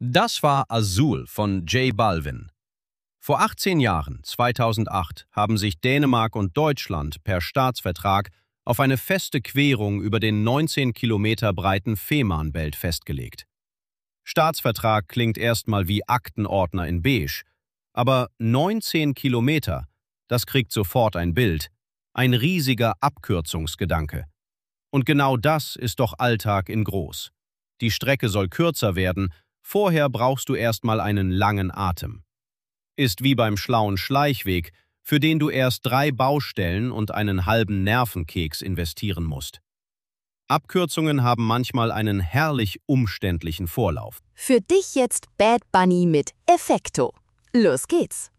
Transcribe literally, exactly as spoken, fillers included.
Das war Azul von J Balvin. Vor achtzehn Jahren, zweitausendacht, haben sich Dänemark und Deutschland per Staatsvertrag auf eine feste Querung über den neunzehn Kilometer breiten Fehmarnbelt festgelegt. Staatsvertrag klingt erstmal wie Aktenordner in Beige, aber neunzehn Kilometer, das kriegt sofort ein Bild, ein riesiger Abkürzungsgedanke. Und genau das ist doch Alltag in groß. Die Strecke soll kürzer werden, vorher brauchst du erstmal einen langen Atem. Ist wie beim schlauen Schleichweg, für den du erst drei Baustellen und einen halben Nervenkeks investieren musst. Abkürzungen haben manchmal einen herrlich umständlichen Vorlauf. Für dich jetzt Bad Bunny mit Effekto. Los geht's!